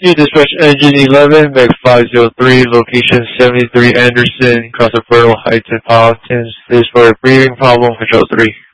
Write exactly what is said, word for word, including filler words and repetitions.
You dispatch engine eleven, back five zero three, location seventy-three Anderson, Casa Pearl Heights and Palatine. This is for a breathing problem, control three.